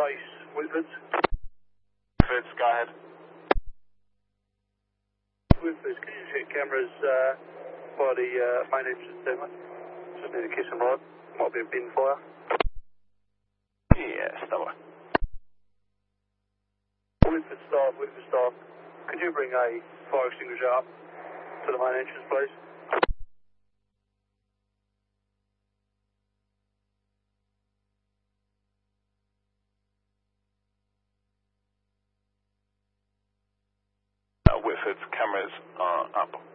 base, Whitfords. Fitz, go ahead. Whitfords, can you check cameras by the main entrance there, mate? Just need to kiss them right. Might be a bin fire. Yeah, stop it. Whitford staff. Could you bring a fire extinguisher up to the main entrance, please? Whitford's cameras are up.